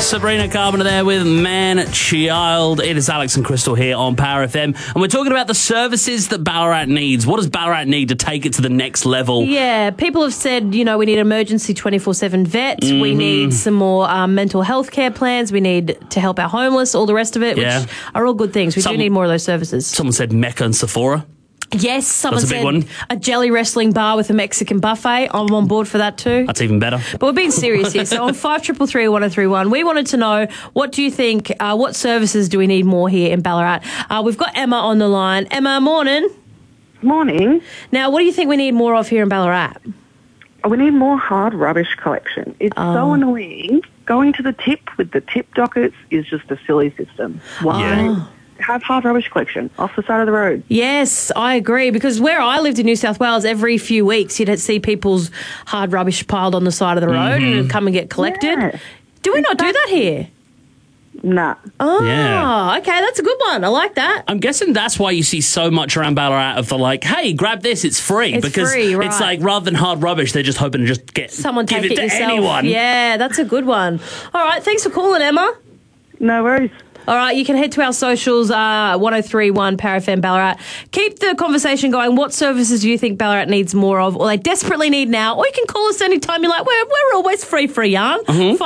Sabrina Carpenter there with Man Child. It is Alex and Crystal here on Power FM, and we're talking about the services that Ballarat needs. What does Ballarat need to take it to the next level? Yeah, people have said, we need emergency 24/7 vets. We need some more mental health care plans. We need to help our homeless, all the rest of it, which are all good things. We do need more of those services. Someone said Mecca and Sephora. Yes, someone That's a big said one. a jelly wrestling bar with a Mexican buffet. I'm on board for that too. That's even better. But we're being serious here. So on 53331031, we wanted to know, what do you think, what services do we need more here in Ballarat? We've got Emma on the line. Emma, morning. Morning. Now, what do you think we need more of here in Ballarat? We need more hard rubbish collection. It's so annoying. Going to the tip with the tip dockets is just a silly system. Why have hard rubbish collection off the side of the road? Yes, I agree, because where I lived in New South Wales, every few weeks you'd see people's hard rubbish piled on the side of the road and it'd come and get collected. Yeah. Do we not do that here? Nah. Oh, Yeah. okay, that's a good one. I like that. I'm guessing that's why you see so much around Ballarat of the hey, grab this, it's free. It's because free, right. it's like, rather than hard rubbish, they're just hoping to just Someone give take it to yourself. anyone. Yeah, that's a good one. All right, thanks for calling, Emma. No worries. All right, you can head to our socials, 1031 Power FM Ballarat. Keep the conversation going. What services do you think Ballarat needs more of, or they desperately need now? Or you can call us anytime you like. We're always free for a yarn.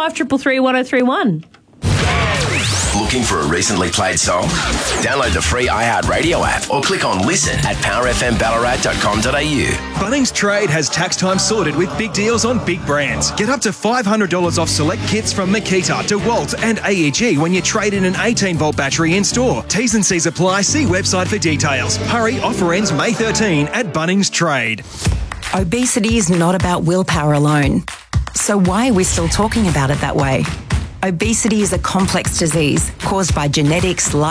53331031. Looking for a recently played song? Download the free iHeartRadio app or click on listen at powerfmballarat.com.au. Bunnings Trade has tax time sorted with big deals on big brands. Get up to $500 off select kits from Makita, DeWalt and AEG when you trade in an 18-volt battery in store. T's and C's apply. See website for details. Hurry, offer ends May 13 at Bunnings Trade. Obesity is not about willpower alone. So why are we still talking about it that way? Obesity is a complex disease caused by genetics,